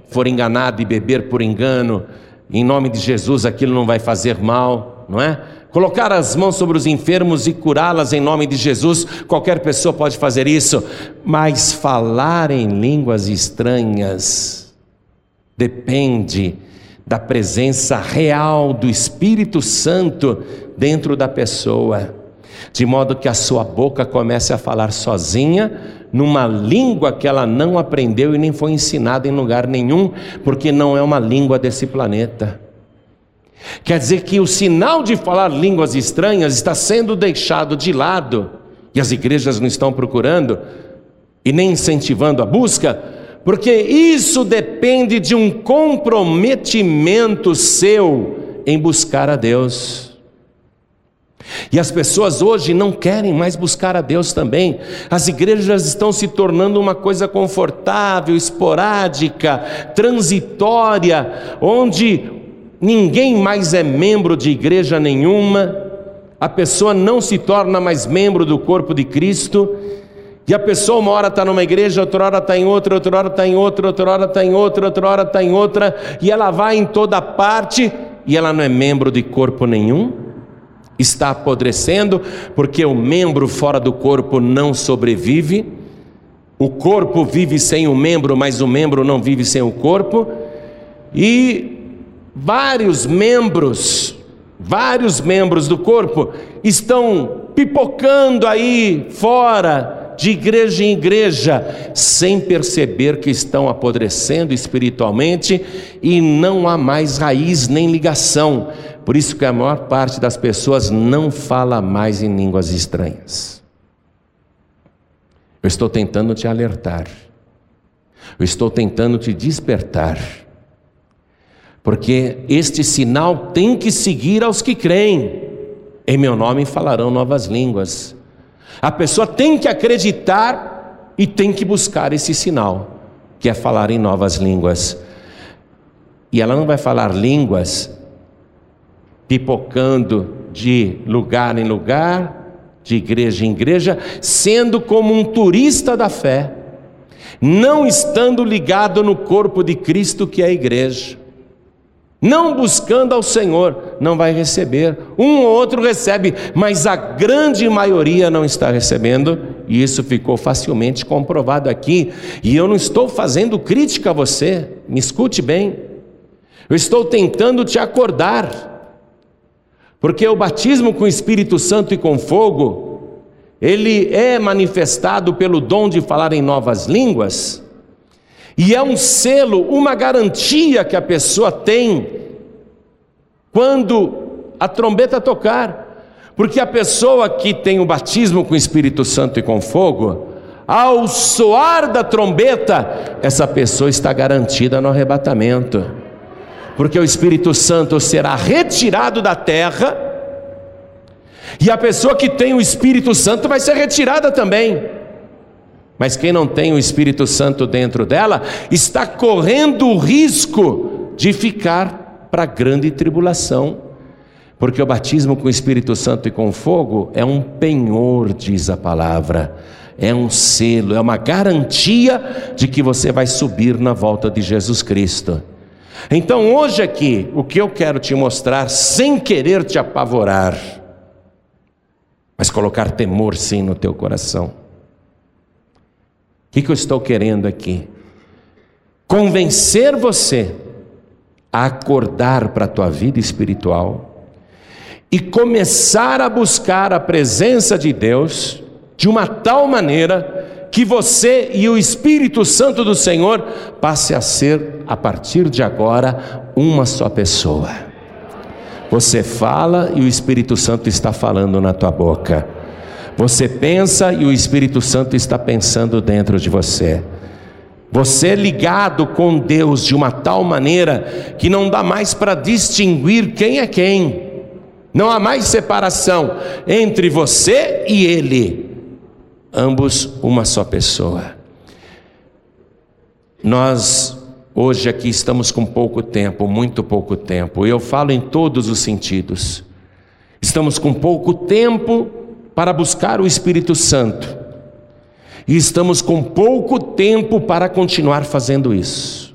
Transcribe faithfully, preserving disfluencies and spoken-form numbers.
for enganado e beber por engano, em nome de Jesus aquilo não vai fazer mal, não é? Colocar as mãos sobre os enfermos e curá-las em nome de Jesus, qualquer pessoa pode fazer isso, mas falar em línguas estranhas depende da presença real do Espírito Santo dentro da pessoa, de modo que a sua boca comece a falar sozinha, numa língua que ela não aprendeu e nem foi ensinada em lugar nenhum, porque não é uma língua desse planeta. Quer dizer que o sinal de falar línguas estranhas está sendo deixado de lado, e as igrejas não estão procurando, e nem incentivando a busca, porque isso depende de um comprometimento seu em buscar a Deus. E as pessoas hoje não querem mais buscar a Deus também. As igrejas estão se tornando uma coisa confortável, esporádica, transitória, onde ninguém mais é membro de igreja nenhuma, a pessoa não se torna mais membro do corpo de Cristo, e a pessoa uma hora está numa igreja, outra hora está em outra, outra hora está em outra, outra hora está em outra, outra hora está em outra, e ela vai em toda parte, e ela não é membro de corpo nenhum, está apodrecendo, porque o membro fora do corpo não sobrevive, o corpo vive sem o membro, mas o membro não vive sem o corpo, e vários membros, vários membros do corpo estão pipocando aí fora, de igreja em igreja, sem perceber que estão apodrecendo espiritualmente e não há mais raiz nem ligação. Por isso que a maior parte das pessoas não fala mais em línguas estranhas. Eu estou tentando te alertar, eu estou tentando te despertar, porque este sinal tem que seguir aos que creem. Em meu nome falarão novas línguas. A pessoa tem que acreditar e tem que buscar esse sinal, que é falar em novas línguas. E ela não vai falar línguas pipocando de lugar em lugar, de igreja em igreja, sendo como um turista da fé, não estando ligado no corpo de Cristo, que é a igreja, não buscando ao Senhor. Não vai receber. Um ou outro recebe, mas a grande maioria não está recebendo, e isso ficou facilmente comprovado aqui. E eu não estou fazendo crítica a você, me escute bem, eu estou tentando te acordar, porque o batismo com o Espírito Santo e com fogo, ele é manifestado pelo dom de falar em novas línguas, e é um selo, uma garantia que a pessoa tem quando a trombeta tocar, porque a pessoa que tem o batismo com o Espírito Santo e com fogo, ao soar da trombeta, essa pessoa está garantida no arrebatamento, porque o Espírito Santo será retirado da terra, e a pessoa que tem o Espírito Santo vai ser retirada também. Mas quem não tem o Espírito Santo dentro dela, está correndo o risco de ficar para a grande tribulação, porque o batismo com o Espírito Santo e com fogo é um penhor, diz a palavra, é um selo, é uma garantia de que você vai subir na volta de Jesus Cristo. Então hoje aqui, o que eu quero te mostrar, sem querer te apavorar, mas colocar temor sim no teu coração. O que, que eu estou querendo aqui? Convencer você a acordar para a tua vida espiritual e começar a buscar a presença de Deus de uma tal maneira que você e o Espírito Santo do Senhor passe a ser, a partir de agora, uma só pessoa. Você fala e o Espírito Santo está falando na tua boca. Você pensa e o Espírito Santo está pensando dentro de você. Você é ligado com Deus de uma tal maneira que não dá mais para distinguir quem é quem. Não há mais separação entre você e Ele. Ambos uma só pessoa. Nós hoje aqui estamos com pouco tempo, muito pouco tempo. Eu falo em todos os sentidos. Estamos com pouco tempo para buscar o Espírito Santo, e estamos com pouco tempo para continuar fazendo isso.